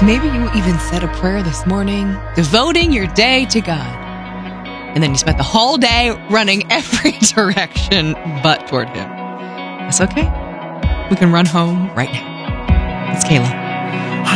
Maybe you even said a prayer this morning, devoting your day to God. And then you spent the whole day running every direction but toward Him. That's okay. We can run home right now. It's Kayla.